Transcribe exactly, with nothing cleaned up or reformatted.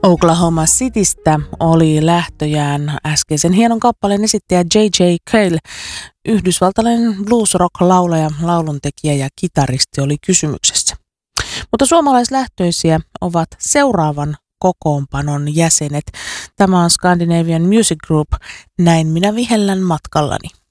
Oklahoma Citystä oli lähtöjään äskeisen hienon kappaleen esittäjä J J. Cale. Yhdysvaltalainen blues-rock-laulaja, lauluntekijä ja kitaristi oli kysymyksessä. Mutta suomalaislähtöisiä ovat seuraavan kokoonpanon jäsenet. Tämä on Scandinavian Music Group. Näin minä vihellän matkallani.